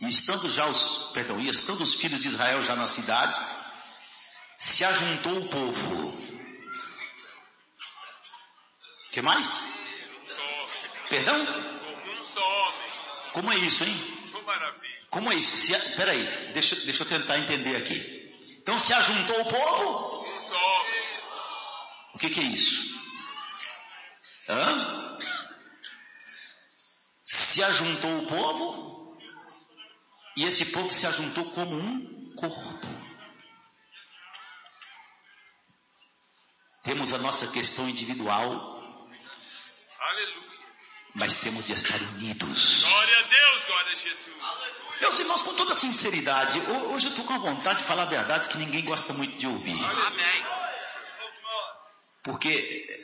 E estando os filhos de Israel já nas cidades, se ajuntou o povo. O que mais? Perdão? Como é isso, hein? Como é isso? Peraí, deixa eu tentar entender aqui. Então se ajuntou o povo? O que é isso? Se ajuntou o povo, e esse povo se ajuntou como um corpo. Temos a nossa questão individual, Aleluia. mas temos de estar unidos. Glória a Deus, glória a Jesus. Meus irmãos, com toda sinceridade, hoje eu estou com a vontade de falar verdades que ninguém gosta muito de ouvir. Amém. Porque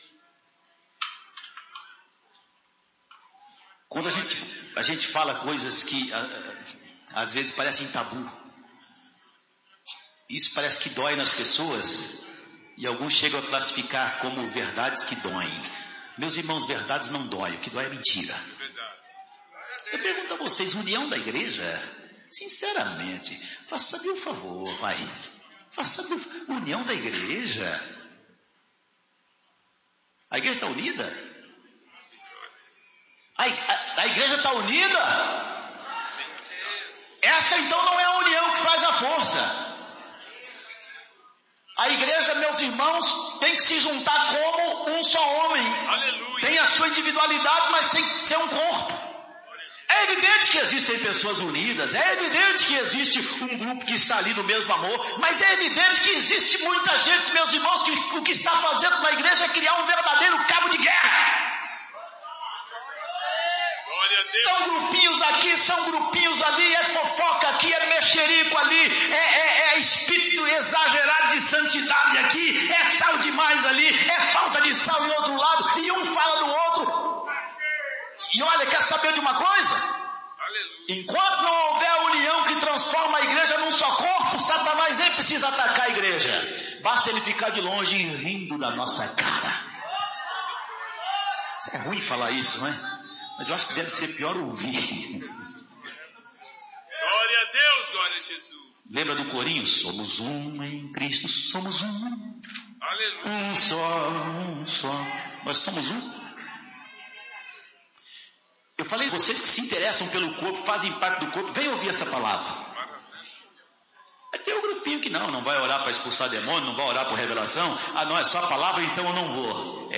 quando a gente fala coisas que às vezes parecem tabu, isso parece que dói nas pessoas, e alguns chegam a classificar como verdades que doem. Meus irmãos, verdades não doem, o que dói é mentira. Eu pergunto a vocês, união da igreja? Sinceramente, faça saber o favor, vai. Faça saber, união da igreja? A igreja está unida? A igreja está unida? Essa então não é a união que faz a força. A igreja, meus irmãos, tem que se juntar como um só homem. Aleluia. Tem a sua individualidade, mas tem que ser um corpo. É evidente que existem pessoas unidas, é evidente que existe um grupo que está ali no mesmo amor, mas é evidente que existe muita gente, meus irmãos, que o que está fazendo na igreja é criar um verdadeiro cabo de guerra. São grupinhos aqui, são grupinhos ali, é fofoca aqui, é mexerico ali, é espírito exagerado de santidade aqui, é sal demais ali, é falta de sal em outro lado, e um fala do outro. E olha, quer saber de uma coisa? Aleluia. Enquanto não houver a união que transforma a igreja num só corpo, Satanás nem precisa atacar a igreja. Basta ele ficar de longe rindo da nossa cara. É ruim falar isso, não é? Mas eu acho que deve ser pior ouvir. Glória a Deus, glória a Jesus. Lembra do corinho? Somos um em Cristo, somos um. Aleluia. Um só. Nós somos um. Eu falei, vocês que se interessam pelo corpo, fazem parte do corpo, venham ouvir essa palavra. Aí tem um grupinho que não vai orar para expulsar demônio, não vai orar por revelação. Não, é só a palavra, então eu não vou.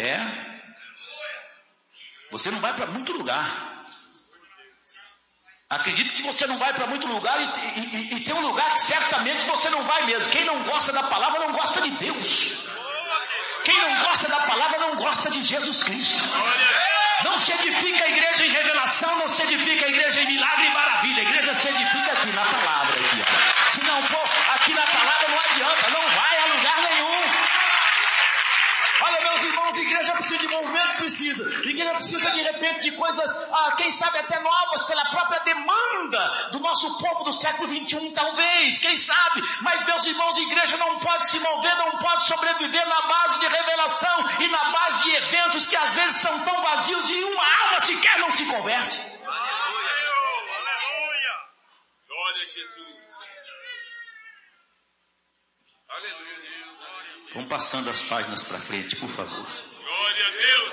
Você não vai para muito lugar. Acredito que você não vai para muito lugar e tem um lugar que certamente você não vai mesmo. Quem não gosta da palavra não gosta de Deus. Quem não gosta da palavra não gosta de Jesus Cristo. Não se edifica a igreja em revelação, não se edifica a igreja em milagre e maravilha. A igreja se edifica aqui na palavra. Aqui, se não for aqui na palavra, não adianta, não vai a lugar nenhum. Olha, meus irmãos, a igreja precisa de movimento, precisa. A igreja precisa de repente de coisas, quem sabe até novas, pela própria demanda do nosso povo do século 21, talvez, quem sabe. Mas, meus irmãos, a igreja não pode se mover, não pode sobreviver na base de revelação e na base de eventos que às vezes são tão vazios e uma alma sequer não se converte. Aleluia. Glória a Jesus. Aleluia. Vamos passando as páginas para frente, por favor. Glória a Deus.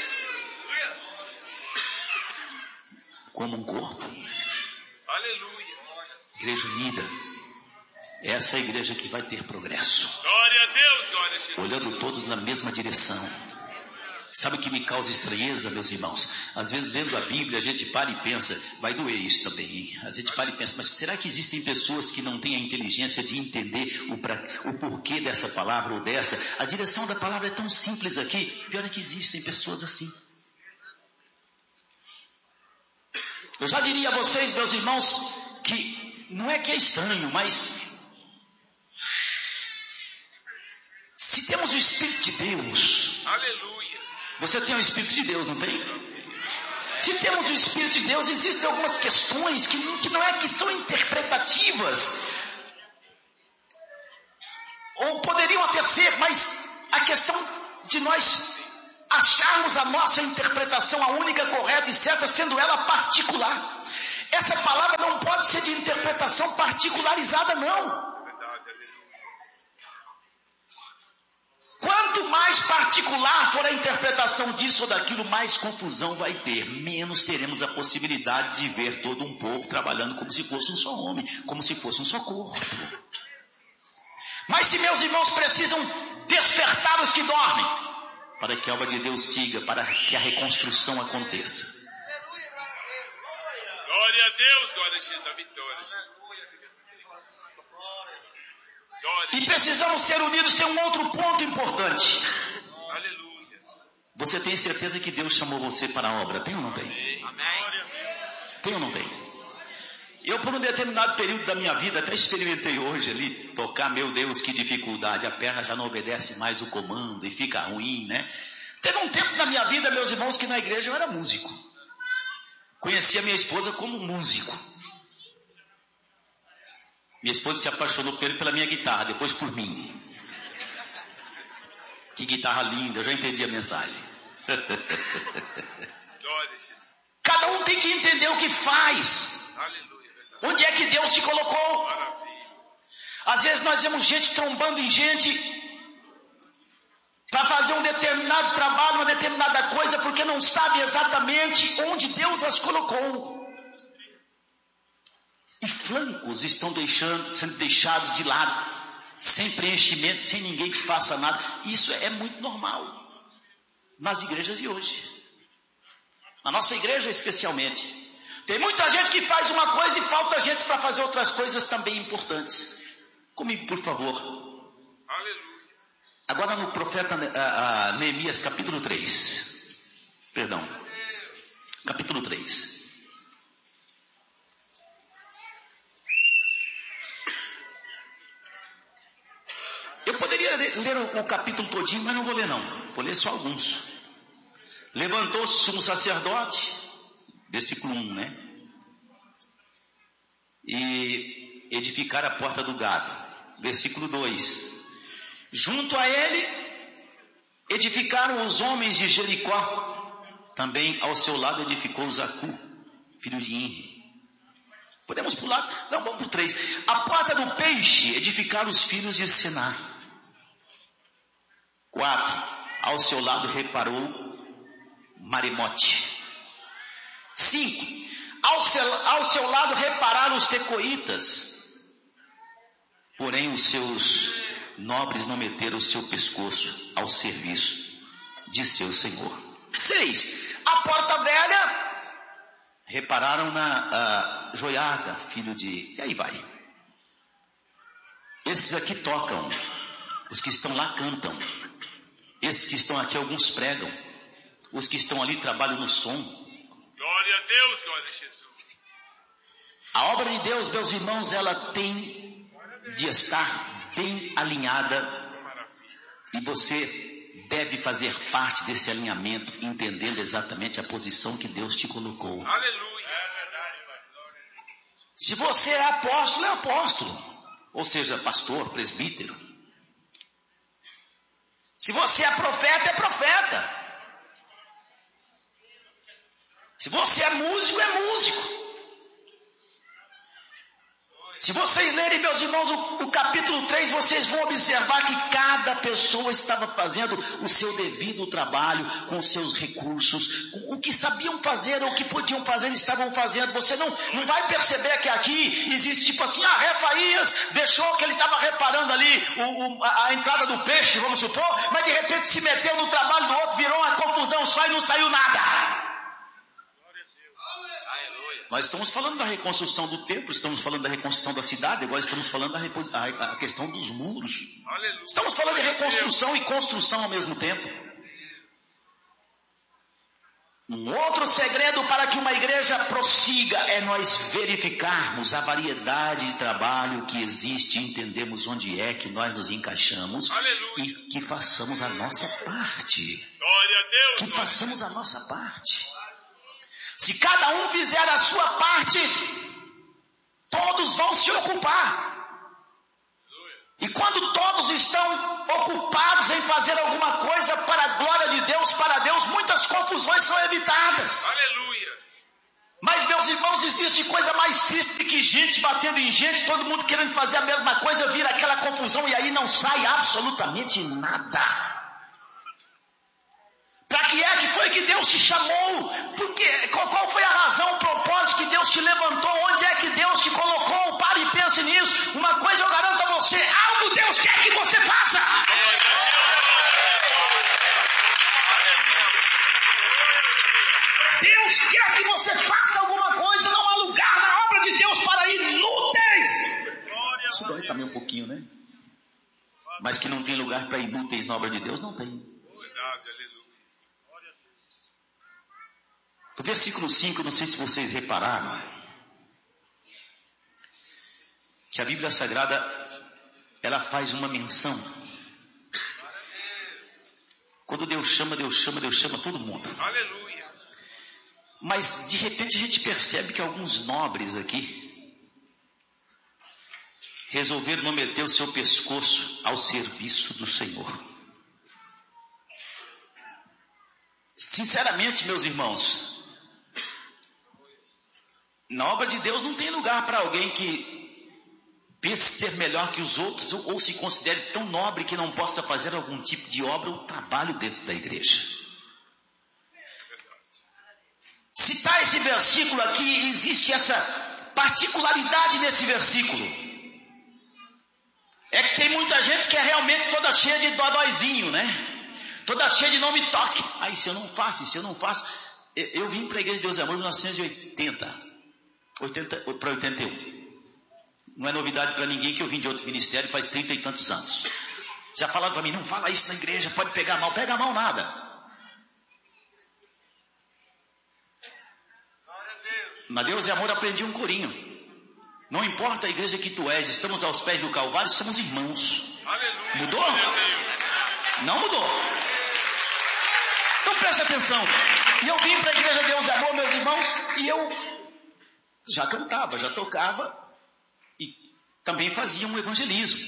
Como um corpo. Aleluia. Igreja unida. Essa é a igreja que vai ter progresso. Glória a Deus, glória a Jesus. Olhando todos na mesma direção. Sabe o que me causa estranheza, meus irmãos? Às vezes, lendo a Bíblia, a gente para e pensa, vai doer isso também, hein? A gente para e pensa, mas será que existem pessoas que não têm a inteligência de entender o porquê dessa palavra ou dessa? A direção da palavra é tão simples aqui, pior é que existem pessoas assim. Eu já diria a vocês, meus irmãos, que não é que é estranho, mas se temos o Espírito de Deus, Aleluia. Você tem o Espírito de Deus, não tem? Se temos o Espírito de Deus, existem algumas questões que não é que são interpretativas, ou poderiam até ser, mas a questão de nós acharmos a nossa interpretação a única correta e certa, sendo ela particular. Essa palavra não pode pode ser de interpretação particularizada, não. Verdade, aleluia. Quanto mais particular for a interpretação disso ou daquilo, mais confusão vai ter. Menos teremos a possibilidade de ver todo um povo trabalhando como se fosse um só homem, como se fosse um só corpo. Mas se meus irmãos precisam despertar os que dormem, para que a obra de Deus siga, para que a reconstrução aconteça. Glória a Deus, glória a Jesus, a vitória. E precisamos ser unidos. Tem um outro ponto importante. Aleluia. Você tem certeza que Deus chamou você para a obra? Tem ou não tem? Amém. Tem ou não tem? Eu, por um determinado período da minha vida, até experimentei hoje ali, tocar, meu Deus, que dificuldade, a perna já não obedece mais o comando e fica ruim, né? Teve um tempo na minha vida, meus irmãos, que na igreja eu era músico. Conheci a minha esposa como músico. Minha esposa se apaixonou pela minha guitarra, depois por mim. Que guitarra linda, eu já entendi a mensagem. Glória a Jesus. Cada um tem que entender o que faz. Aleluia. Onde é que Deus te colocou? Maravilha. Às vezes nós vemos gente trombando em gente para fazer um determinado trabalho, uma determinada coisa, porque não sabe exatamente onde Deus as colocou. E flancos estão sendo deixados de lado, sem preenchimento, sem ninguém que faça nada. Isso é muito normal nas igrejas de hoje. Na nossa igreja especialmente. Tem muita gente que faz uma coisa e falta gente para fazer outras coisas também importantes. Comigo, por favor. Aleluia. Agora no profeta Neemias, capítulo 3. Perdão. Capítulo 3. Eu poderia ler o capítulo todinho, mas não vou ler não. Vou ler só alguns. Levantou-se o sumo sacerdote, versículo 1, né? E edificar a porta do gado. Versículo 2. Junto a ele edificaram os homens de Jericó. Também ao seu lado edificou Zacu, filho de Inri. Podemos pular? Não, vamos para o 3. A porta do peixe edificaram os filhos de Sená. 4. Ao seu lado reparou Maremote. 5. Ao seu lado repararam os tecoitas. Porém os seus nobres não meteram o seu pescoço ao serviço de seu senhor. 6. A porta velha repararam na Joiada, filho de... E aí vai. Esses aqui tocam. Os que estão lá cantam. Esses que estão aqui, alguns pregam. Os que estão ali trabalham no som. Glória a Deus, glória a Jesus. A obra de Deus, meus irmãos, ela tem de estar bem alinhada. E você deve fazer parte desse alinhamento, entendendo exatamente a posição que Deus te colocou. Aleluia. Se você é apóstolo, é apóstolo. Ou seja, pastor, presbítero. Se você é profeta, é profeta. Se você é músico, é músico. Se vocês lerem, meus irmãos, o capítulo 3, vocês vão observar que cada pessoa estava fazendo o seu devido trabalho, com os seus recursos, o que sabiam fazer ou o que podiam fazer, estavam fazendo. Você não vai perceber que aqui existe tipo assim, Refaías deixou que ele estava reparando ali a entrada do peixe, vamos supor, mas de repente se meteu no trabalho do outro, virou uma confusão só e não saiu nada. Nós estamos falando da reconstrução do templo, estamos falando da reconstrução da cidade, agora estamos falando da questão dos muros. Aleluia. Estamos falando de reconstrução e construção ao mesmo tempo. Um outro segredo para que uma igreja prossiga é nós verificarmos a variedade de trabalho que existe, entendemos onde é que nós nos encaixamos. Aleluia. E que façamos a nossa parte. Glória a Deus. Que façamos a nossa parte. Se cada um fizer a sua parte, todos vão se ocupar. E quando todos estão ocupados em fazer alguma coisa para a glória de Deus, para Deus, muitas confusões são evitadas. Aleluia. Mas, meus irmãos, existe coisa mais triste que gente batendo em gente, todo mundo querendo fazer a mesma coisa, vira aquela confusão e aí não sai absolutamente nada. Para que é que foi que Deus te chamou? Porque, qual foi a razão, o propósito que Deus te levantou? Onde é que Deus te colocou? Pare e pense nisso. Uma coisa eu garanto a você, algo Deus quer que você faça. Deus quer que você faça alguma coisa, não há lugar na obra de Deus para inúteis. Isso dói também um pouquinho, né? Mas que não tem lugar para inúteis na obra de Deus, não tem. No versículo 5, não sei se vocês repararam, que a Bíblia Sagrada, ela faz uma menção. Quando Deus chama todo mundo. Aleluia. Mas de repente a gente percebe que alguns nobres aqui resolveram não meter o seu pescoço ao serviço do Senhor. Sinceramente, meus irmãos, na obra de Deus não tem lugar para alguém que pense ser melhor que os outros ou se considere tão nobre que não possa fazer algum tipo de obra ou trabalho dentro da igreja. Citar esse versículo aqui, existe essa particularidade nesse versículo. É que tem muita gente que é realmente toda cheia de dodóizinho, né? Toda cheia de não me toque. Aí se eu não faço. Eu vim para a Igreja de Deus e Amor em 1980. 80 para 81. Não é novidade para ninguém que eu vim de outro ministério faz 30 e tantos anos. Já falaram para mim, não fala isso na igreja, pode pegar mal. Pega mal nada. Na Deus e Amor aprendi um corinho. Não importa a igreja que tu és, estamos aos pés do Calvário, somos irmãos. Aleluia. Mudou? Não mudou. Então preste atenção. E eu vim para a Igreja de Deus e Amor, meus irmãos, e eu já cantava, já tocava e também fazia um evangelismo.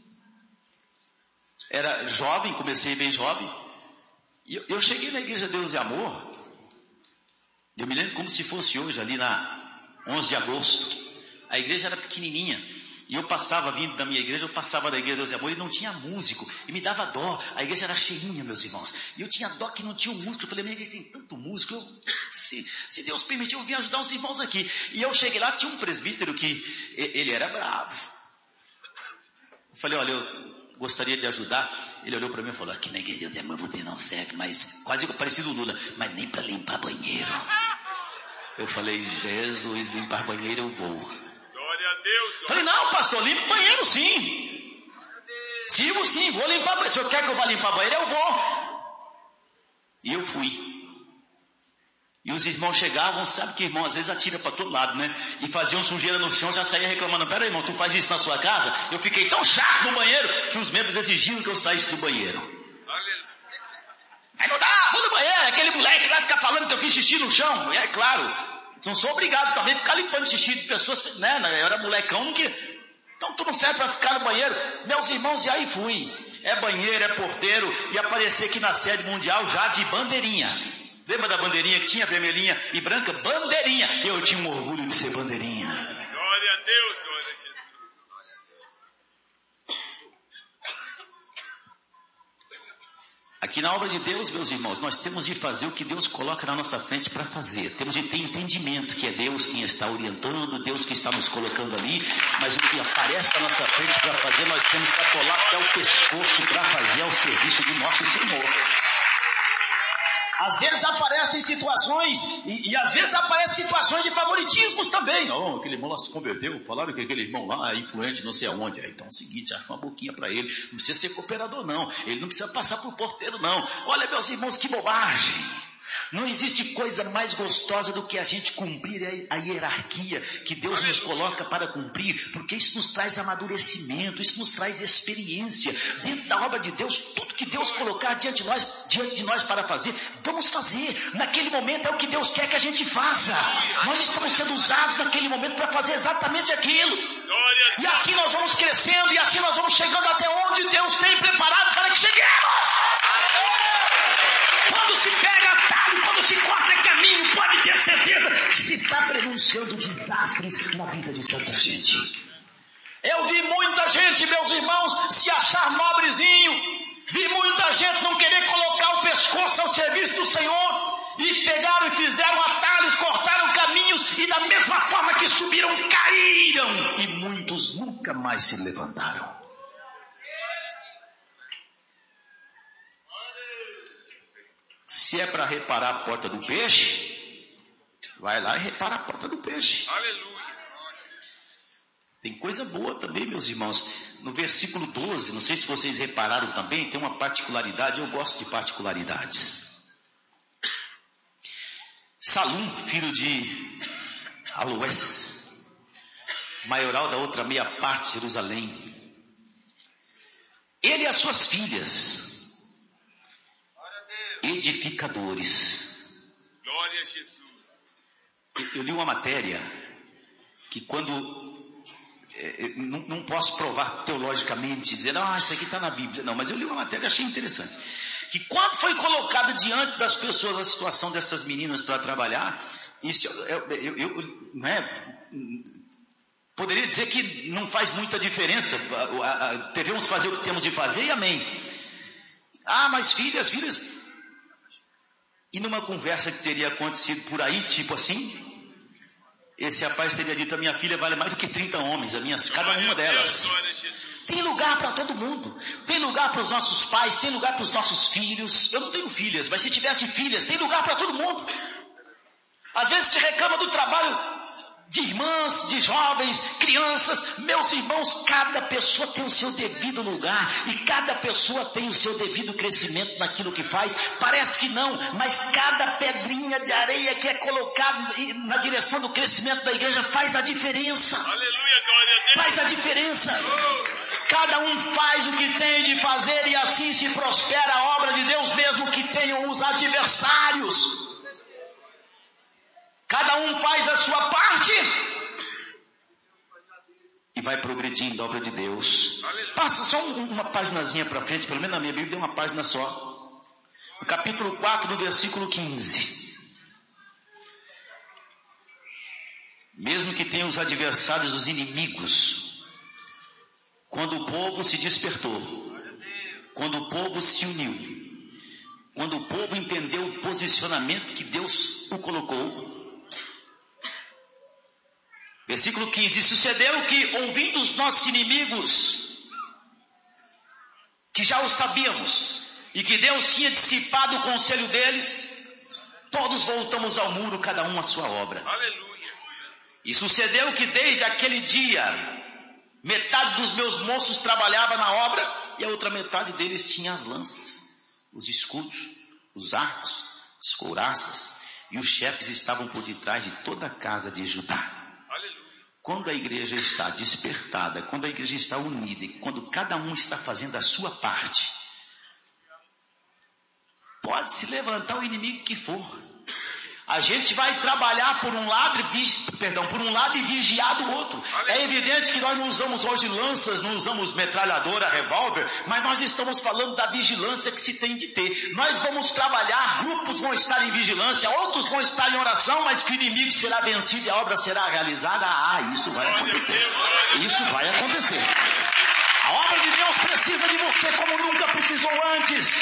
Era jovem, comecei bem jovem. E eu cheguei na Igreja de Deus e Amor, eu me lembro como se fosse hoje, ali na 11 de agosto. A igreja era pequenininha. E eu passava, vindo da minha igreja, eu passava da Igreja de Deus e Amor e não tinha músico. E me dava dó. A igreja era cheinha, meus irmãos. E eu tinha dó que não tinha um músico. Eu falei, minha igreja tem tanto músico. Se Deus permitir, eu vim ajudar os irmãos aqui. E eu cheguei lá, tinha um presbítero que ele era bravo. Eu falei, olha, eu gostaria de ajudar. Ele olhou para mim e falou, aqui na Igreja de Deus e Amor você não serve, mas quase parecido o Lula, mas nem para limpar banheiro. Eu falei, Jesus, limpar banheiro eu vou. Deus, falei, não, pastor, limpa banheiro sim. Sirvo sim, vou limpar banheiro. Se o senhor quer que eu vá limpar banheiro, eu vou. E eu fui. E os irmãos chegavam, sabe que irmão às vezes atira para todo lado, né? E faziam sujeira no chão, já saía reclamando, pera aí, irmão, tu faz isso na sua casa? Eu fiquei tão chato no banheiro que os membros exigiam que eu saísse do banheiro. Aí não dá, vou no banheiro, aquele moleque lá fica falando que eu fiz xixi no chão. E é claro. Não sou obrigado também a ficar limpando xixi de pessoas, né? Eu era molecão, então tu não serve para ficar no banheiro. Meus irmãos, e aí fui. É banheiro, é porteiro, e apareci aqui na sede mundial já de bandeirinha. Lembra da bandeirinha que tinha vermelhinha e branca? Bandeirinha. Eu tinha um orgulho de ser bandeirinha. Glória a Deus, glória a Jesus. Aqui na obra de Deus, meus irmãos, nós temos de fazer o que Deus coloca na nossa frente para fazer. Temos de ter entendimento que é Deus quem está orientando, Deus que está nos colocando ali, mas o que aparece na nossa frente para fazer, nós temos que atolar até o pescoço para fazer ao serviço do nosso Senhor. Às vezes aparecem situações, e às vezes aparecem situações de favoritismos também. Não, aquele irmão lá se converteu, falaram que aquele irmão lá é influente não sei aonde. Então é o seguinte, acha uma boquinha para ele, não precisa ser cooperador não, ele não precisa passar por porteiro não. Olha meus irmãos, que bobagem. Não existe coisa mais gostosa do que a gente cumprir a hierarquia que Deus nos coloca para cumprir, porque isso nos traz amadurecimento, isso nos traz experiência. Dentro da obra de Deus, tudo que Deus colocar diante de nós para fazer, vamos fazer. Naquele momento é o que Deus quer que a gente faça. Nós estamos sendo usados naquele momento para fazer exatamente aquilo. E assim nós vamos crescendo, e assim nós vamos chegando até onde Deus tem preparado para que cheguemos. Quando se pega atalho, quando se corta caminho, pode ter certeza que se está prenunciando desastres na vida de tanta gente. Eu vi muita gente, meus irmãos, se achar nobrezinho. Vi muita gente não querer colocar o pescoço ao serviço do Senhor. E pegaram e fizeram atalhos, cortaram caminhos. E da mesma forma que subiram, caíram. E muitos nunca mais se levantaram. Se é para reparar a porta do peixe, vai lá e repara a porta do peixe. Aleluia. Tem coisa boa também, meus irmãos. No versículo 12, não sei se vocês repararam também, tem uma particularidade, eu gosto de particularidades. Salum, filho de Aloés, maioral da outra meia parte de Jerusalém, ele e as suas filhas, edificadores. Glória a Jesus. Eu li uma matéria que quando... não posso provar teologicamente, dizendo, isso aqui está na Bíblia. Não, mas eu li uma matéria e achei interessante. Que quando foi colocada diante das pessoas a situação dessas meninas para trabalhar, isso poderia dizer que não faz muita diferença, devemos fazer o que temos de fazer e amém. Mas filhas, e numa conversa que teria acontecido por aí, tipo assim, esse rapaz teria dito, a minha filha vale mais do que 30 homens, cada uma delas. Tem lugar para todo mundo, tem lugar para os nossos pais, tem lugar para os nossos filhos. Eu não tenho filhas, mas se tivesse filhas, tem lugar para todo mundo. Às vezes se reclama do trabalho de irmãs, de jovens, crianças. Meus irmãos, cada pessoa tem o seu devido lugar e cada pessoa tem o seu devido crescimento naquilo que faz. Parece que não, mas cada pedrinha de areia que é colocada na direção do crescimento da igreja faz a diferença. Aleluia, glória a Deus. Faz a diferença. Cada um faz o que tem de fazer e assim se prospera a obra de Deus, mesmo que tenham os adversários. Cada um faz a sua parte e vai progredindo a obra de Deus. Passa só uma paginazinha para frente, pelo menos na minha Bíblia é uma página só. No capítulo 4, no versículo 15. Mesmo que tenha os adversários, os inimigos, quando o povo se despertou, quando o povo se uniu, quando o povo entendeu o posicionamento que Deus o colocou. Versículo 15, sucedeu que, ouvindo os nossos inimigos, que já o sabíamos, e que Deus tinha dissipado o conselho deles, todos voltamos ao muro, cada um à sua obra. Aleluia. E sucedeu que desde aquele dia, metade dos meus moços trabalhava na obra, e a outra metade deles tinha as lanças, os escudos, os arcos, as couraças, e os chefes estavam por detrás de toda a casa de Judá. Quando a igreja está despertada, quando a igreja está unida e quando cada um está fazendo a sua parte, pode se levantar o inimigo que for. A gente vai trabalhar por um lado e vigiar do outro. É evidente que nós não usamos hoje lanças, não usamos metralhadora, revólver, mas nós estamos falando da vigilância que se tem de ter. Nós vamos trabalhar, grupos vão estar em vigilância, outros vão estar em oração, mas que o inimigo será vencido e a obra será realizada. Isso vai acontecer. Isso vai acontecer. A obra de Deus precisa de você como nunca precisou antes.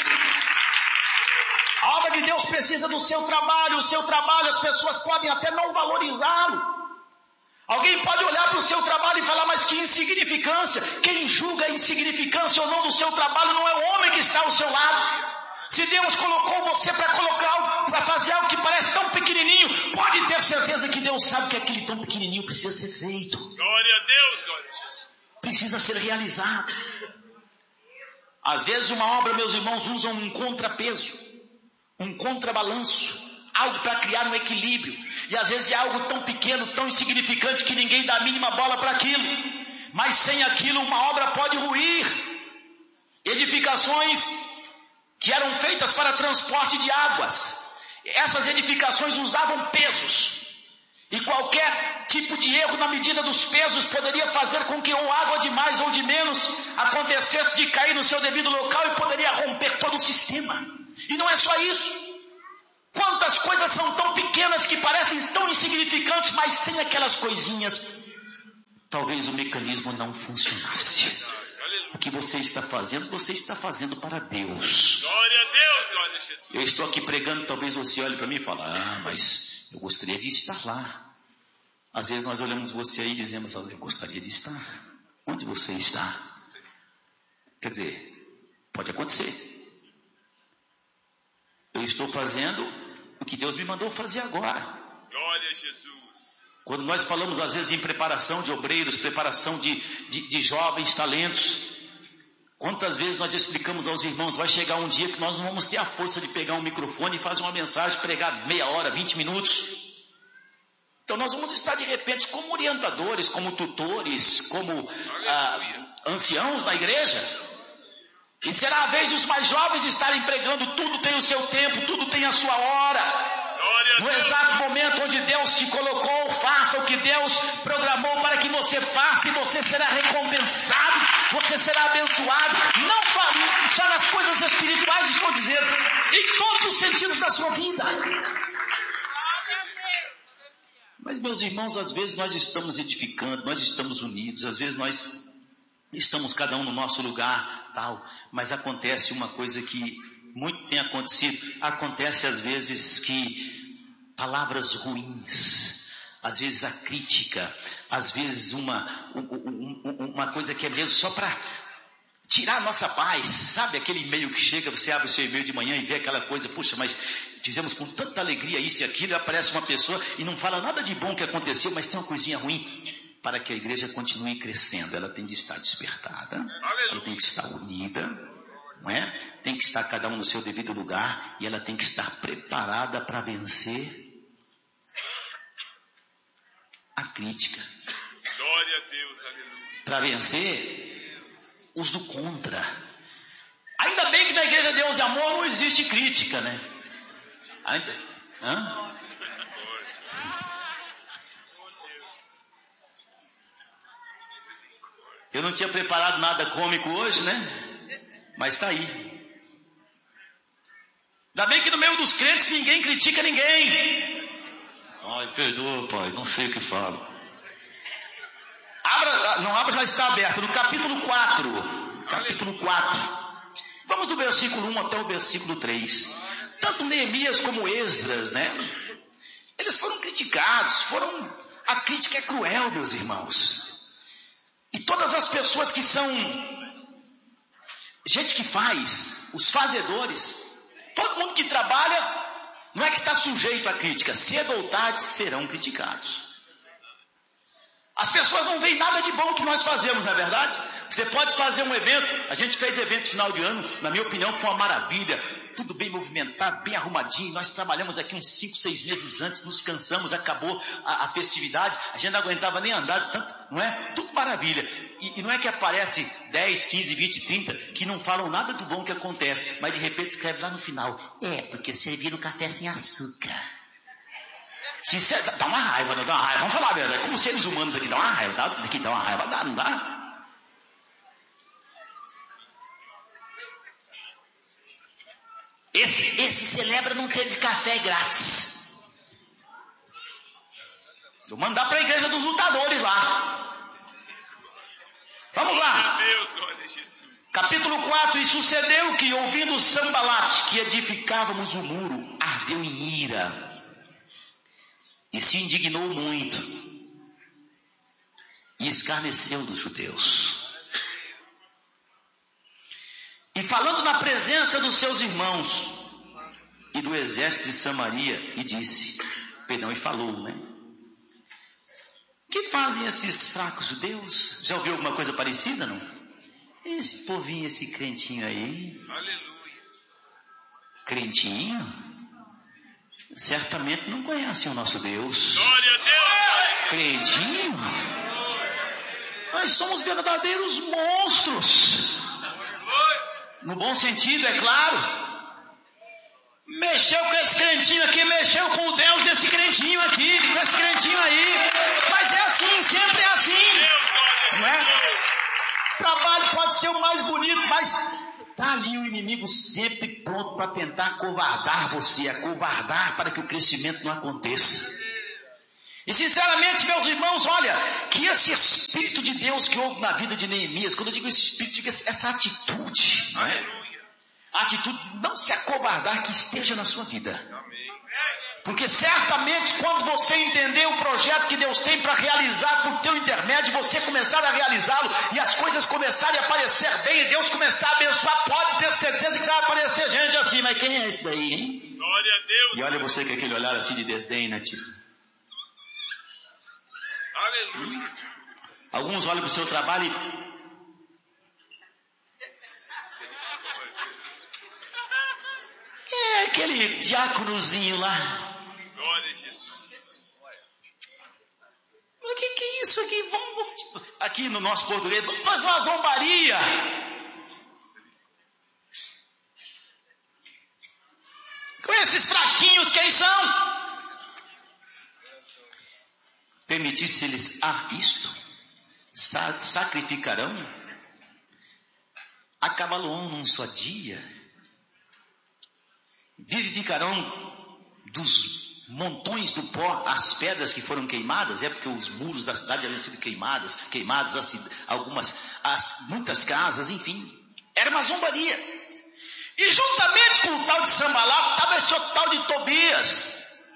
A obra de Deus precisa do seu trabalho. O seu trabalho, as pessoas podem até não valorizá-lo. Alguém pode olhar para o seu trabalho e falar, mas que insignificância. Quem julga a insignificância ou não do seu trabalho não é o homem que está ao seu lado. Se Deus colocou você para fazer algo que parece tão pequenininho, pode ter certeza que Deus sabe que aquele tão pequenininho precisa ser feito. Glória a Deus, glória a Jesus. Precisa ser realizado. Às vezes uma obra, meus irmãos, usam um contrapeso, um contrabalanço, algo para criar um equilíbrio, e às vezes é algo tão pequeno, tão insignificante que ninguém dá a mínima bola para aquilo, mas sem aquilo uma obra pode ruir. Edificações que eram feitas para transporte de águas, essas edificações usavam pesos, e qualquer tipo de erro na medida dos pesos poderia fazer com que ou água de mais ou de menos acontecesse de cair no seu devido local e poderia romper todo o sistema. E não é só isso. Quantas coisas são tão pequenas que parecem tão insignificantes, mas sem aquelas coisinhas talvez o mecanismo não funcionasse. O que você está fazendo para Deus. Glória a Deus, glória a Jesus. Eu estou aqui pregando, talvez você olhe para mim e fale, mas eu gostaria de estar lá. Às vezes nós olhamos você aí e dizemos, eu gostaria de estar. Onde você está? Quer dizer, pode acontecer. Eu estou fazendo o que Deus me mandou fazer agora. Glória a Jesus. Quando nós falamos às vezes em preparação de obreiros, preparação de jovens talentos, quantas vezes nós explicamos aos irmãos, vai chegar um dia que nós não vamos ter a força de pegar um microfone e fazer uma mensagem, pregar meia hora, 20 minutos. Então nós vamos estar de repente como orientadores, como tutores, como anciãos na igreja. E será a vez dos mais jovens estarem pregando, tudo tem o seu tempo, tudo tem a sua hora. No exato momento onde Deus te colocou, faça o que Deus programou para que você faça, e você será recompensado, você será abençoado, não só nas coisas espirituais, estou dizendo, em todos os sentidos da sua vida. Mas meus irmãos, às vezes nós estamos edificando, nós estamos unidos, às vezes nós estamos cada um no nosso lugar, tal, mas acontece uma coisa que muito tem acontecido, acontece às vezes que palavras ruins, às vezes a crítica, às vezes uma coisa que é mesmo só para tirar a nossa paz, sabe? Aquele e-mail que chega, você abre o seu e-mail de manhã e vê aquela coisa, puxa, mas fizemos com tanta alegria isso e aquilo, e aparece uma pessoa e não fala nada de bom que aconteceu, mas tem uma coisinha ruim. Para que a igreja continue crescendo, ela tem de estar despertada, ela tem que estar unida, não é? Tem que estar cada um no seu devido lugar, e ela tem que estar preparada para vencer a crítica. Glória a Deus, aleluia. Para vencer os do contra. Ainda bem que na igreja Deus e Amor não existe crítica, né? Hã? Eu não tinha preparado nada cômico hoje, né? Mas está aí. Ainda bem que no meio dos crentes ninguém critica ninguém. Ai, perdoa, pai, não sei o que falo. Não abra, já está aberto. No capítulo 4. Capítulo 4. Vamos do versículo 1 até o versículo 3. Tanto Neemias como Esdras, né? Eles foram criticados. A crítica é cruel, meus irmãos. E todas as pessoas que são gente que faz, os fazedores, todo mundo que trabalha, não é que está sujeito à crítica, cedo ou tarde serão criticados. As pessoas não veem nada de bom que nós fazemos, não é verdade? Você pode fazer um evento, a gente fez evento no final de ano, na minha opinião foi uma maravilha, tudo bem movimentado, bem arrumadinho, nós trabalhamos aqui uns 5, 6 meses antes, nos cansamos, acabou a festividade, a gente não aguentava nem andar tanto, não é? Tudo maravilha. E não é que aparece 10, 15, 20, 30, que não falam nada do bom que acontece, mas de repente escreve lá no final, porque serviram café sem açúcar. Sincero, dá uma raiva, não dá uma raiva, vamos falar a verdade, como seres humanos aqui, dá uma raiva, dá uma raiva, não dá? Esse celebra não teve café grátis. Vou mandar para a igreja dos lutadores lá. Vamos lá. Capítulo 4. E sucedeu que, ouvindo Sanbalate, que edificávamos o muro, ardeu em ira e se indignou muito e escarneceu dos judeus. E falando na presença dos seus irmãos e do exército de Samaria, e disse, e falou, né? Que fazem esses fracos judeus? Já ouviu alguma coisa parecida, não? Esse povinho, esse crentinho aí. Aleluia. Crentinho? Certamente não conhecem o nosso Deus. Glória a Deus. Crentinho? Nós somos verdadeiros monstros. No bom sentido, é claro. Mexeu com esse crentinho aqui, mexeu com o Deus desse crentinho aqui, com esse crentinho aí. Mas é assim, sempre é assim. Não é? O trabalho pode ser o mais bonito, mas está ali o inimigo sempre pronto para tentar acovardar você, acovardar para que o crescimento não aconteça. E sinceramente, meus irmãos, olha, que esse Espírito de Deus que houve na vida de Neemias, quando eu digo esse Espírito, eu digo essa atitude, não é? A atitude de não se acovardar que esteja na sua vida. Porque certamente quando você entender o projeto que Deus tem para realizar por teu intermédio, você começar a realizá-lo e as coisas começarem a aparecer bem e Deus começar a abençoar, pode ter certeza que vai aparecer gente assim, mas quem é esse daí, hein? Glória a Deus. E olha você com aquele olhar assim de desdém, né, tipo? Aleluia. Alguns olham para o seu trabalho e... É aquele diáconozinho lá. Glória a Jesus. O que é isso aqui? Vamos, aqui no nosso português, vamos fazer uma zombaria. Com esses fraquinhos, quem são? Permitisse-lhes isto, sacrificarão, acabalão num só dia, vivificarão dos montões do pó as pedras que foram queimadas, é porque os muros da cidade haviam sido queimados muitas casas, enfim, era uma zombaria. E juntamente com o tal de Sambalá, estava esse outro tal de Tobias.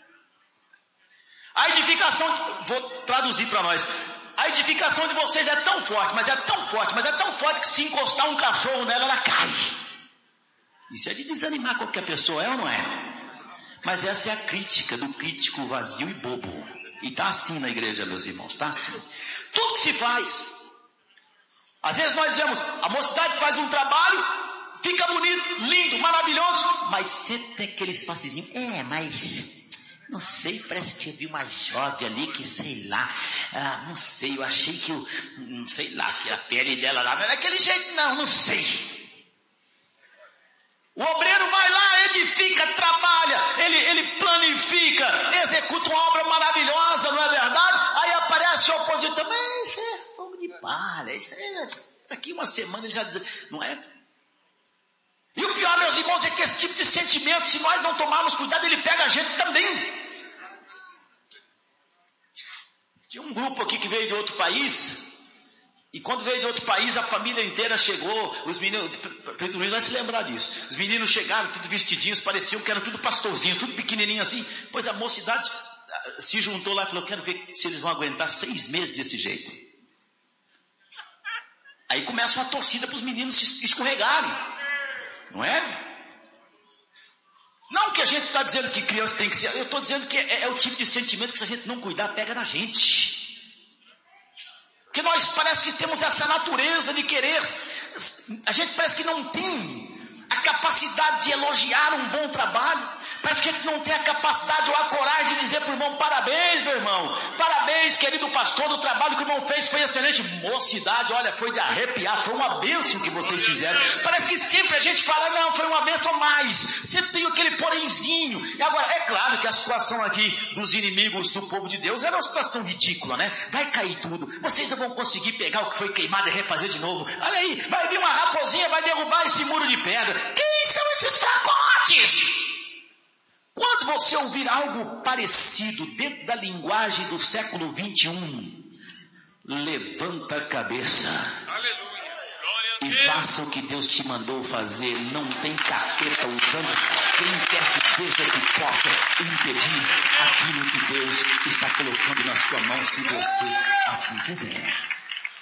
A edificação, vou traduzir para nós, a edificação de vocês é tão forte, mas é tão forte que se encostar um cachorro nela, ela cai. Isso é de desanimar qualquer pessoa, é ou não é? Mas essa é a crítica do crítico vazio e bobo. E está assim na igreja, meus irmãos, está assim. Tudo que se faz, às vezes nós vemos, a mocidade faz um trabalho, fica bonito, lindo, maravilhoso, mas sempre tem aquele espaçozinho, mas... Não sei, parece que eu vi uma jovem ali que, sei lá, não sei, eu achei que sei lá, que a pele dela lá não era daquele jeito, não sei. O obreiro vai lá, edifica, trabalha, ele planifica, executa uma obra maravilhosa, não é verdade? Aí aparece o opositor, mas isso é fogo de palha, isso é, daqui uma semana ele já diz, não é? E o pior, meus irmãos, é que esse tipo de sentimento, se nós não tomarmos cuidado, ele pega a gente também. Tinha um grupo aqui que veio de outro país, e quando veio de outro país, a família inteira chegou, os meninos, Pedro Luiz vai se lembrar disso, os meninos chegaram tudo vestidinhos, pareciam que eram tudo pastorzinhos, tudo pequenininho assim, pois a mocidade se juntou lá e falou, quero ver se eles vão aguentar 6 meses desse jeito. Aí começa uma torcida para os meninos se escorregarem, não é? Não que a gente está dizendo que criança tem que ser, eu estou dizendo que é o tipo de sentimento que se a gente não cuidar, pega na gente. Porque nós parece que temos essa natureza de querer, a gente parece que não tem a capacidade de elogiar um bom trabalho, parece que a gente não tem a capacidade ou a coragem de dizer para o irmão, parabéns meu irmão, parabéns querido pastor, do trabalho que o irmão fez foi excelente, mocidade, olha, foi de arrepiar, foi uma bênção que vocês fizeram. Parece que sempre a gente fala, não, foi uma bênção mais, sempre tem aquele porémzinho. E agora, é claro que a situação aqui dos inimigos do povo de Deus era uma situação ridícula, né? Vai cair tudo, vocês não vão conseguir pegar o que foi queimado e refazer de novo, olha aí, vai vir uma raposinha, vai derrubar esse muro de pedra. Quem são esses fracotes? Quando você ouvir algo parecido dentro da linguagem do século 21, levanta a cabeça. Aleluia. Glória a E Deus. faça o que Deus te mandou fazer. Não tem capeta usando quem quer que seja que possa impedir aquilo que Deus está colocando na sua mão, se você assim quiser.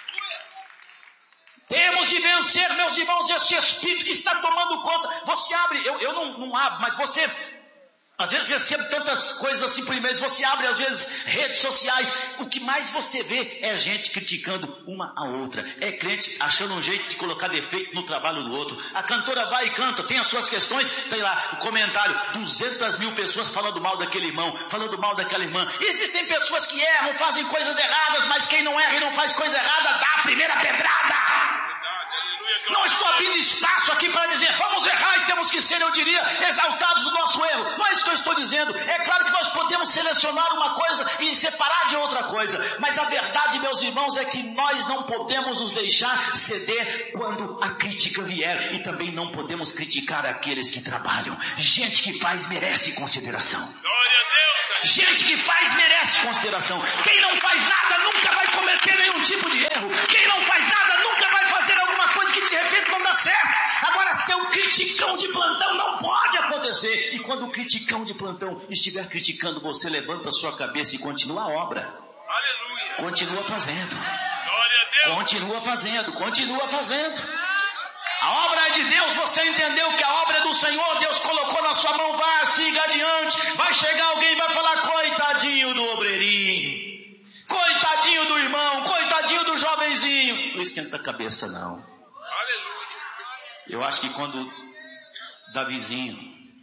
Temos de vencer, meus irmãos, esse espírito que está tomando conta. Você abre, eu não abro, mas você às vezes recebe tantas coisas assim por e-mail, você abre às vezes redes sociais, o que mais você vê é gente criticando uma a outra, é crente achando um jeito de colocar defeito no trabalho do outro. A cantora vai e canta, tem as suas questões, tem lá o comentário, 200 mil pessoas falando mal daquele irmão, falando mal daquela irmã. Existem pessoas que erram, fazem coisas erradas, mas quem não erra e não faz coisa errada, dá a primeira pedrada. Não estou abrindo espaço aqui para dizer vamos errar e temos que ser, eu diria, exaltados do nosso erro. Não é isso que eu estou dizendo. É claro que nós podemos selecionar uma coisa e separar de outra coisa, mas a verdade, meus irmãos, é que nós não podemos nos deixar ceder quando a crítica vier, e também não podemos criticar aqueles que trabalham. Gente que faz merece consideração. Glória a Deus. Gente que faz merece consideração. Quem não faz nada nunca vai cometer nenhum tipo de erro. Quem não faz nada nunca vai fazer alguma coisa que de repente não dá certo. Agora, ser um criticão de plantão não pode acontecer. E quando o criticão de plantão estiver criticando você, levanta a sua cabeça e continua a obra. Aleluia. Continua fazendo. Glória a Deus. Continua fazendo. Continua fazendo. A obra é de Deus, você entendeu que a obra é do Senhor, Deus colocou na sua mão, vai, siga adiante. Vai chegar alguém e vai falar, coitadinho do obreirinho, coitadinho do irmão, coitadinho do jovenzinho. Não esquenta a cabeça não. Aleluia. Eu acho que quando Davizinho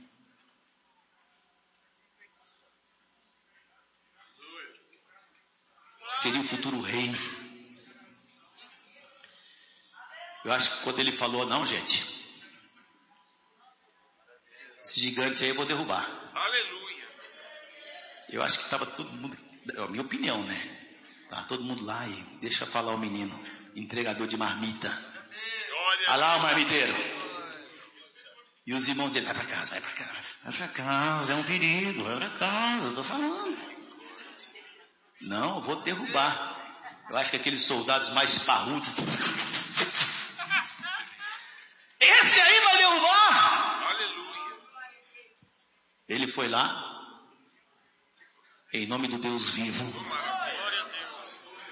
seria o futuro rei, eu acho que quando ele falou, não gente, esse gigante aí eu vou derrubar. Aleluia. Eu acho que estava todo mundo, é a minha opinião, né? Tá todo mundo lá e deixa falar o menino, entregador de marmita. Glória. Olha lá o marmiteiro. E os irmãos dele, vai para casa, vai para casa. Vai para casa, é um perigo, vai para casa, eu tô falando. Não, eu vou derrubar. Eu acho que aqueles soldados mais parrudos, esse aí vai derrubar. Aleluia. Ele foi lá, em nome do Deus vivo, Glória a Deus.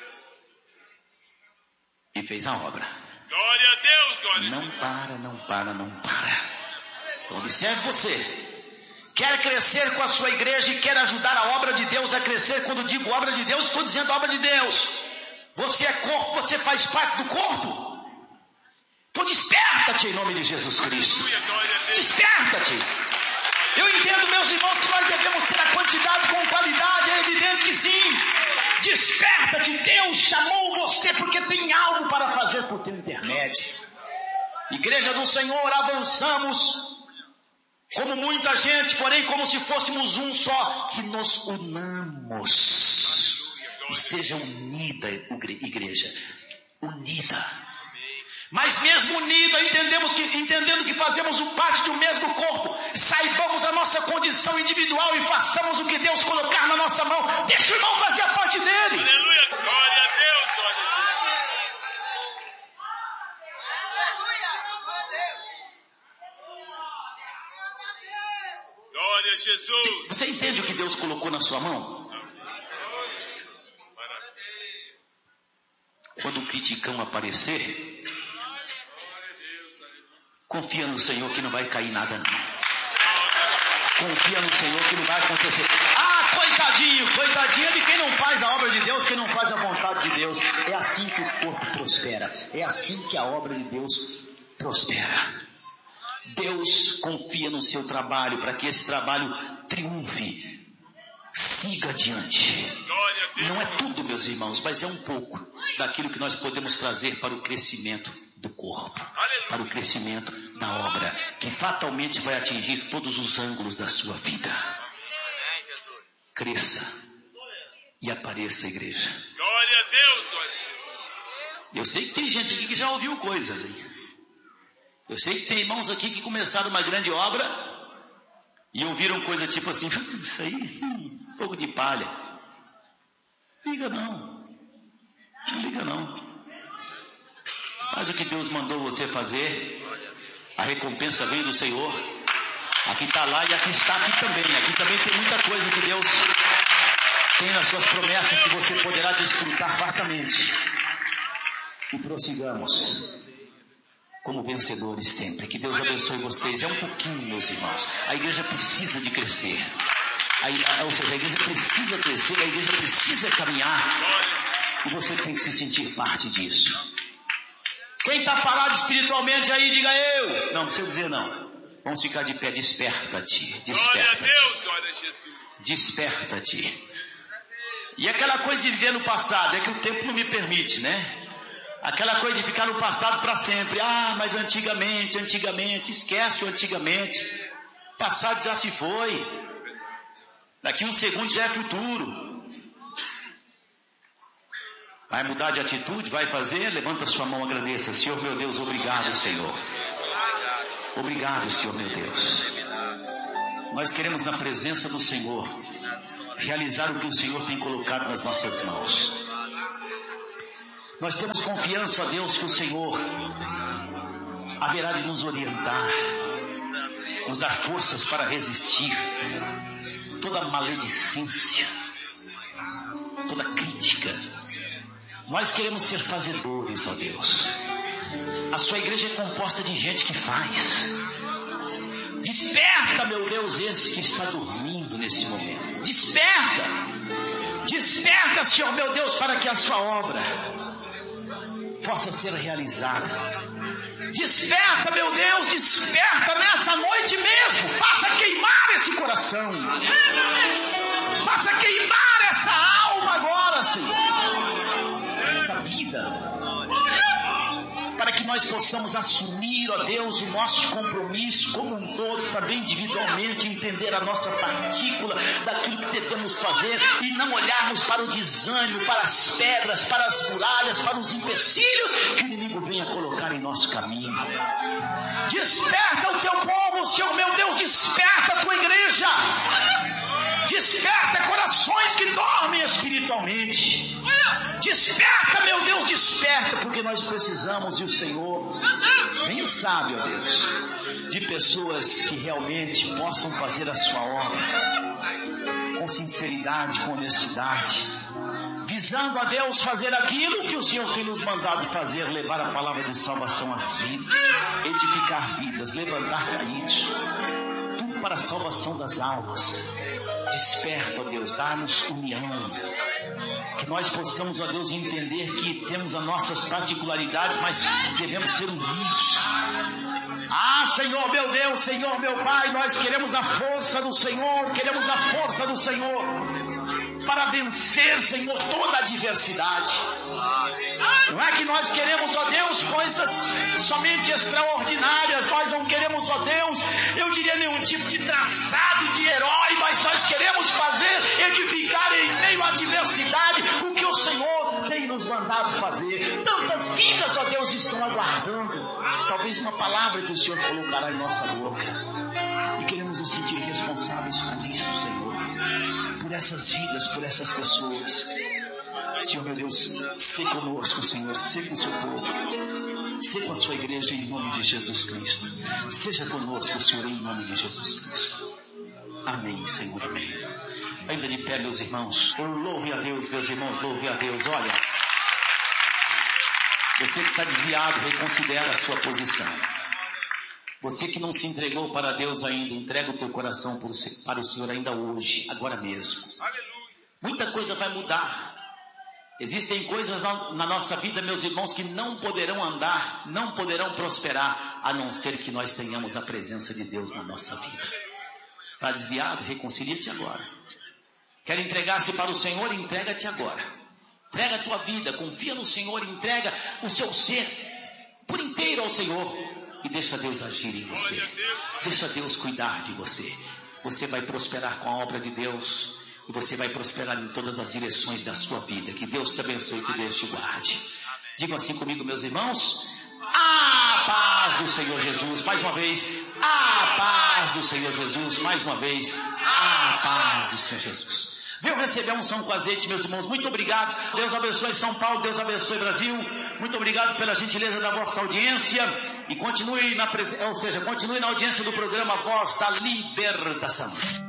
e fez a obra. Glória a Deus. Glória a Não Deus. para, não para, não para. Então observe você. Quer crescer com a sua igreja e quer ajudar a obra de Deus a crescer. Quando digo obra de Deus, estou dizendo obra de Deus. Você é corpo, você faz parte do corpo. Então desperta-te em nome de Jesus Cristo. Aleluia. Glória a Deus. Desperta-te. Eu entendo, meus irmãos, que nós devemos ter a quantidade com qualidade. É evidente que sim. Desperta-te. Deus chamou você porque tem algo para fazer por teu intermédio. Igreja do Senhor, avançamos como muita gente, porém como se fôssemos um só, que nos unamos. Esteja unida, igreja, unida. Mas mesmo unida, entendendo que fazemos parte de um mesmo corpo, saibamos a nossa condição individual e façamos o que Deus colocar na nossa mão. Deixa o irmão fazer a parte dele. Aleluia. Glória a Deus. Glória a Jesus. Glória a Jesus. Você entende o que Deus colocou na sua mão? Quando o criticão aparecer, confia no Senhor que não vai cair nada não. Confia no Senhor que não vai acontecer. Ah, coitadinho de quem não faz a obra de Deus, quem não faz a vontade de Deus. É assim que o corpo prospera. É assim que a obra de Deus prospera. Deus confia no seu trabalho para que esse trabalho triunfe. Siga adiante. Não é tudo, meus irmãos, mas é um pouco daquilo que nós podemos trazer para o crescimento do corpo, para o crescimento da obra, que fatalmente vai atingir todos os ângulos da sua vida. Cresça e apareça, igreja. Glória a Deus. Glória a Jesus. Eu sei que tem gente aqui que já ouviu coisas, hein? Eu sei que tem irmãos aqui que começaram uma grande obra e ouviram coisa tipo assim, isso aí, um pouco de palha. Liga não. Não liga não. Faz o que Deus mandou você fazer. A recompensa vem do Senhor. Aqui está lá e aqui está aqui também. Aqui também tem muita coisa que Deus tem nas suas promessas que você poderá desfrutar fartamente. E prossigamos como vencedores sempre. Que Deus abençoe vocês. É um pouquinho, meus irmãos. A igreja precisa de crescer. Ou seja, a igreja precisa crescer, a igreja precisa caminhar. E você tem que se sentir parte disso. Quem está parado espiritualmente aí, diga eu. Não precisa dizer não. Vamos ficar de pé. Desperta-te. Glória a Deus. Glória a Jesus. Desperta-te. E aquela coisa de viver no passado, é que o tempo não me permite, né? Aquela coisa de ficar no passado para sempre. Ah, mas antigamente, esquece o antigamente. O passado já se foi. Daqui um segundo já é futuro. Vai mudar de atitude? Vai fazer? Levanta sua mão, agradeça. Senhor meu Deus, obrigado, Senhor. Obrigado, Senhor meu Deus. Nós queremos na presença do Senhor realizar o que o Senhor tem colocado nas nossas mãos. Nós temos confiança, ó Deus, que o Senhor haverá de nos orientar, nos dar forças para resistir toda maledicência, toda crítica. Nós queremos ser fazedores, ó Deus. A sua igreja é composta de gente que faz. Desperta, meu Deus, esse que está dormindo nesse momento. Desperta. Desperta, Senhor meu Deus, para que a sua obra possa ser realizada. Desperta, meu Deus, desperta nessa noite mesmo. Faça queimar esse coração. Faça queimar essa alma agora, Senhor. Essa vida. Para que nós possamos assumir, ó Deus, o nosso compromisso como um todo, também individualmente, entender a nossa partícula daquilo que devemos fazer e não olharmos para o desânimo, para as pedras, para as muralhas, para os empecilhos que o inimigo venha colocar em nosso caminho. Desperta o teu povo, Senhor meu Deus, desperta a tua igreja. Desperta corações que dormem espiritualmente. Desperta, meu Deus, desperta, porque nós precisamos, e o Senhor bem o sabe, ó Deus, de pessoas que realmente possam fazer a sua obra com sinceridade, com honestidade, visando a Deus fazer aquilo que o Senhor tem nos mandado fazer, levar a palavra de salvação às vidas, edificar vidas, levantar caídos, tudo para a salvação das almas. Desperta, ó Deus, dá-nos união, que nós possamos, ó Deus, entender que temos as nossas particularidades, mas devemos ser unidos. Ah, Senhor meu Deus, Senhor meu Pai, nós queremos a força do Senhor, queremos a força do Senhor para vencer, Senhor, toda a adversidade. Não é que nós queremos, ó Deus, coisas somente extraordinárias, nós não queremos, ó Deus, eu diria nenhum tipo de traçado de herói, mas nós queremos fazer, edificar em meio à adversidade o que o Senhor tem nos mandado fazer. Tantas vidas, ó Deus, estão aguardando talvez uma palavra que o Senhor colocará em nossa boca, e queremos nos sentir responsáveis por isso, Senhor, por essas vidas, por essas pessoas. Senhor meu Deus, sê conosco, Senhor, sê com o seu povo, sê com a sua igreja em nome de Jesus Cristo. Seja conosco, Senhor, em nome de Jesus Cristo. Amém, Senhor, amém. Ainda de pé, meus irmãos, louve a Deus, meus irmãos, louve a Deus. Olha, você que está desviado, reconsidera a sua posição. Você que não se entregou para Deus ainda, entrega o teu coração para o Senhor ainda hoje, agora mesmo. Muita coisa vai mudar. Existem coisas na nossa vida, meus irmãos, que não poderão andar, não poderão prosperar, a não ser que nós tenhamos a presença de Deus na nossa vida. Está desviado? Reconcilia-te agora. Quer entregar-se para o Senhor? Entrega-te agora. Entrega a tua vida, confia no Senhor, entrega o seu ser por inteiro ao Senhor e deixa Deus agir em você. Deixa Deus cuidar de você. Você vai prosperar com a obra de Deus e você vai prosperar em todas as direções da sua vida. Que Deus te abençoe e que Deus te guarde. Digam assim comigo, meus irmãos: a paz do Senhor Jesus. Mais uma vez, a paz do Senhor Jesus. Mais uma vez, a paz do Senhor Jesus. Venham receber a unção com azeite, meus irmãos. Muito obrigado. Deus abençoe São Paulo, Deus abençoe Brasil. Muito obrigado pela gentileza da vossa audiência. E continue continue na audiência do programa Voz da Libertação.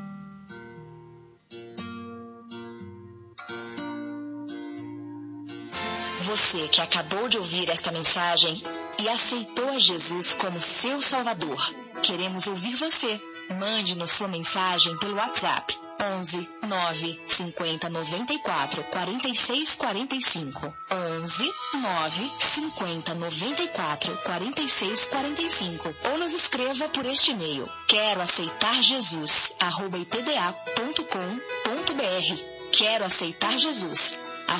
Você que acabou de ouvir esta mensagem e aceitou a Jesus como seu Salvador, queremos ouvir você. Mande-nos sua mensagem pelo WhatsApp 11 9 50 94 46 45 11 9 50 94 46 45 ou nos escreva por este e-mail: quero aceitar Jesus @ipda.com.br quero aceitar Jesus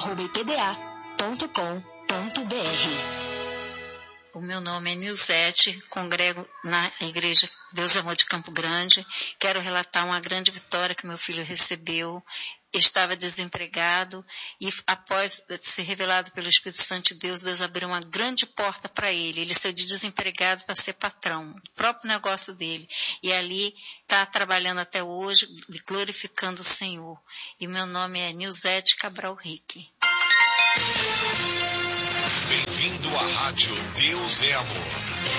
@ipda.com.br. O meu nome é Nilzete, congrego na Igreja Deus Amor de Campo Grande. Quero relatar uma grande vitória que meu filho recebeu. estava desempregado e após ser revelado pelo Espírito Santo de Deus, Deus abriu uma grande porta para ele. Ele saiu de desempregado para ser patrão, o próprio negócio dele. E ali está trabalhando até hoje, glorificando o Senhor. E meu nome é Nilzete Cabral Rick. Bem-vindo à Rádio Deus é Amor.